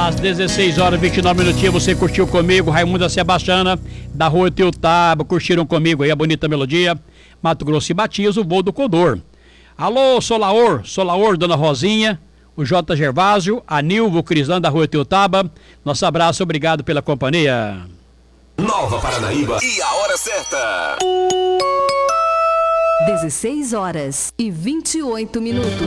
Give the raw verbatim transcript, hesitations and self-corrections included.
Às dezesseis horas e vinte e nove minutinhos você curtiu comigo, Raimunda Sebastiana, da Rua Teutaba, curtiram comigo aí a bonita melodia, Mato Grosso e Batias, o voo do Condor. Alô, Solaor, Solaor, Dona Rosinha, o J. Gervásio, a Nilva, o Crislã da Rua Teutaba, nosso abraço, obrigado pela companhia. Nova Paranaíba e a hora certa. dezesseis horas e vinte e oito minutos.